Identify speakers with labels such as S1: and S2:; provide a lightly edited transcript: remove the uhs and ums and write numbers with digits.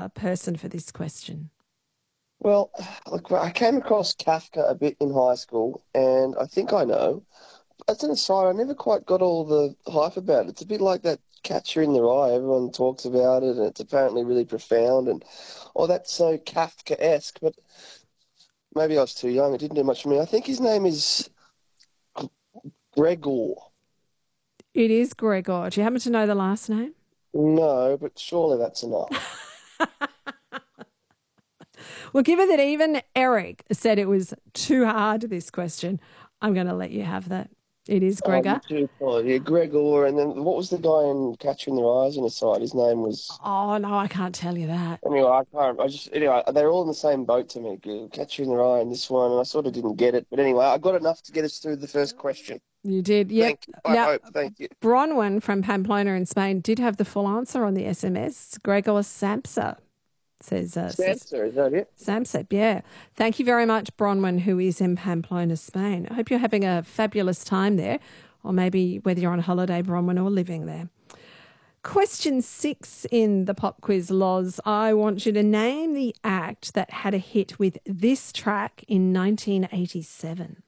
S1: person for this question?
S2: Well, look, I came across Kafka a bit in high school, and I think I know. As an aside, I never quite got all the hype about it. It's a bit like that Catcher in the Rye. Everyone talks about it, and it's apparently really profound, and oh, that's so Kafka-esque. But maybe I was too young. It didn't do much for me. I think his name is Gregor.
S1: It is Gregor. Do you happen to know the last name?
S2: No, but surely that's enough.
S1: Well, given that even Eric said it was too hard, this question, I'm going to let you have that. It is
S2: Oh, you
S1: Gregor.
S2: too. Oh, yeah, Gregor. And then what was the guy in Catcher in the Rye as an aside? His name was.
S1: Oh, no, I can't tell you that.
S2: Anyway, I can't. Anyway, they're all in the same boat to me. Catcher in the Rye and this one, and I sort of didn't get it. But anyway, I got enough to get us through the first question.
S1: You did. Yep.
S2: Thank you. I
S1: Now,
S2: hope. Thank you.
S1: Bronwyn from Pamplona in Spain did have the full answer on the SMS. Gregor Samsa says
S2: Samsa, is that it?
S1: Samsep, yeah. Thank you very much, Bronwyn, who is in Pamplona, Spain. I hope you're having a fabulous time there, or maybe whether you're on holiday, Bronwyn, or living there. Question 6 in the pop quiz, Loz. I want you to name the act that had a hit with this track in 1987.